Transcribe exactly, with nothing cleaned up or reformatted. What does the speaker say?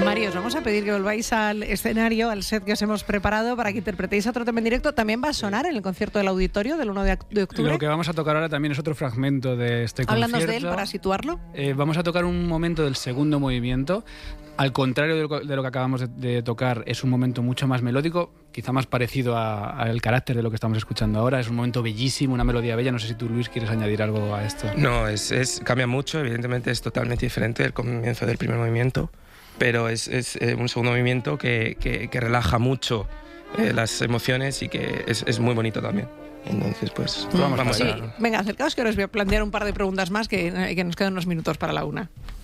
Mario, os vamos a pedir que volváis al escenario, al set que os hemos preparado para que interpretéis otro tema en directo. También va a sonar en el concierto del Auditorio del uno de octubre. Lo que vamos a tocar ahora también es otro fragmento de este Háblanos concierto. de él para situarlo. Eh, vamos a tocar un momento del segundo movimiento. Al contrario de lo, de lo que acabamos de, de tocar, es un momento mucho más melódico, quizá más parecido al carácter de lo que estamos escuchando ahora. Es un momento bellísimo, una melodía bella. No sé si tú, Luis, quieres añadir algo a esto. No, es, es cambia mucho. Evidentemente es totalmente diferente del comienzo del primer movimiento, pero es, es eh, un segundo movimiento que, que, que relaja mucho eh, las emociones y que es, es muy bonito también. Entonces, pues, Mm, vamos, vamos sí. a... Venga, acercaos que os voy a plantear un par de preguntas más que, que nos quedan unos minutos para la una.